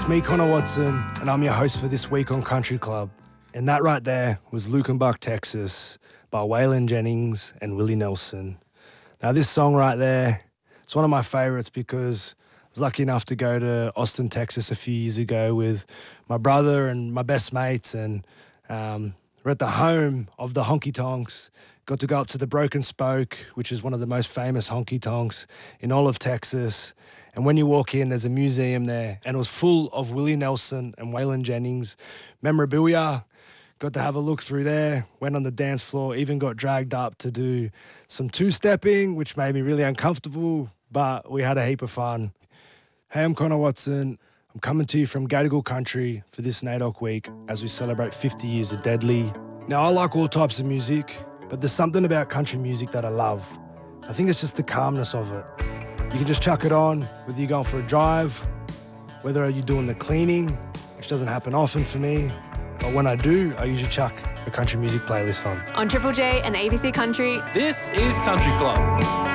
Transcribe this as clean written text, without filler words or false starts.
me, Connor Watson, and I'm your host for this week on Country Club. And that right there was Lukenbach, Texas, by Waylon Jennings and Willie Nelson. Now this song right there, it's one of my favourites because I was lucky enough to go to Austin, Texas a few years ago with my brother and my best mates, and we're at the home of the honky tonks. Got to go up to the Broken Spoke, which is one of the most famous honky tonks in all of Texas. And when you walk in, there's a museum there, and it was full of Willie Nelson and Waylon Jennings memorabilia. Got to have a look through there, went on the dance floor, even got dragged up to do some two-stepping, which made me really uncomfortable, but we had a heap of fun. Hey, I'm Connor Watson. I'm coming to you from Gadigal Country for this NAIDOC week as we celebrate 50 years of Deadly. Now, I like all types of music, but there's something about country music that I love. I think it's just the calmness of it. You can just chuck it on, whether you're going for a drive, whether you're doing the cleaning, which doesn't happen often for me, but when I do, I usually chuck a country music playlist on. On Triple J and ABC Country, this is Country Club.